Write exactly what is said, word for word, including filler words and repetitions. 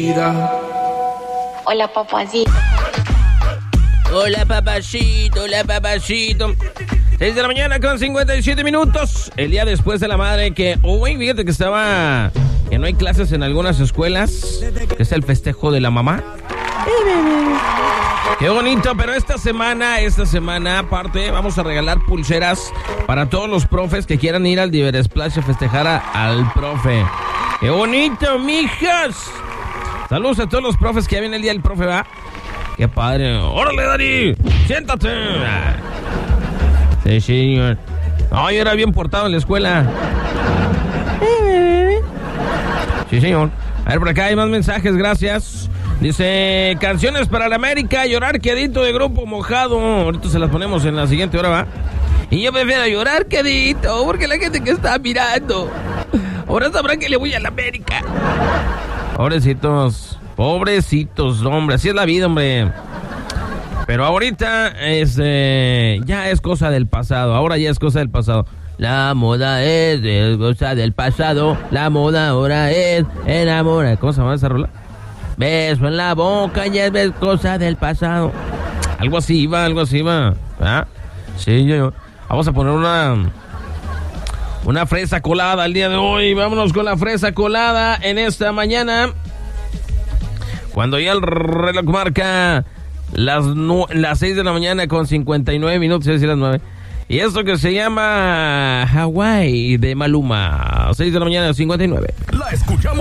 vida. Hola, papacito. Hola, papacito, hola, papacito. seis de la mañana con cincuenta y siete minutos. El día después de la madre que... Uy, oh, fíjate que estaba... Que no hay clases en algunas escuelas. Que es el festejo de la mamá. Qué bonito, pero esta semana, esta semana, aparte, vamos a regalar pulseras para todos los profes que quieran ir al Diversplash a festejar a, al profe. ¡Qué bonito, mijas! Saludos a todos los profes que ya viene el día del profe, ¿va? ¡Qué padre! ¡Órale, Dani! ¡Siéntate! Sí, señor. No, yo era bien portado en la escuela. Sí, señor. A ver, por acá hay más mensajes, gracias. Dice, canciones para la América, llorar quedito de Grupo Mojado. Ahorita se las ponemos en la siguiente hora, ¿va? Y yo prefiero llorar quedito, porque la gente que está mirando ahora sabrá que le voy a la América. Pobrecitos, pobrecitos, hombre, así es la vida, hombre. Pero ahorita es, eh, ya es cosa del pasado, ahora ya es cosa del pasado. La moda es, es cosa del pasado, la moda ahora es enamora. ¿Cómo se llama esa rola? Beso en la boca, ya es cosa del pasado. Algo así iba, algo así iba. ¿Ah? Sí, yo. Vamos a poner una una fresa colada el día de hoy. Vámonos con la fresa colada en esta mañana. Cuando ya el reloj marca las, nu- las seis de la mañana con cincuenta y nueve minutos, es decir, las nueve. Y esto que se llama Hawaii de Maluma. seis de la mañana, cincuenta y nueve. La escuchamos.